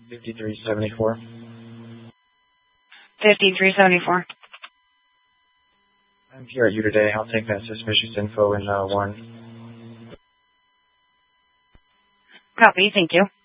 5374. 5374. I'm here at you today. I'll take that suspicious info in 1. Copy, thank you.